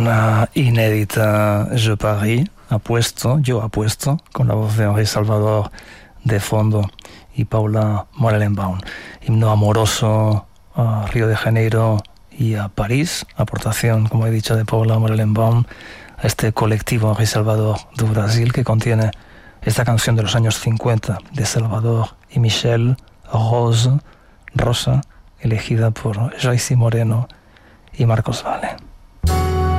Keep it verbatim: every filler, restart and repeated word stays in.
una inédita Je Paris, apuesto, yo apuesto, con la voz de Henri Salvador de fondo y Paula Morelenbaum. Himno amoroso a Río de Janeiro y a París, aportación, como he dicho, de Paula Morelenbaum a este colectivo Henri Salvador do Brasil, que contiene esta canción de los años cincuenta de Salvador y Michel, Rose, Rosa, elegida por Joyce Moreno y Marcos Valle.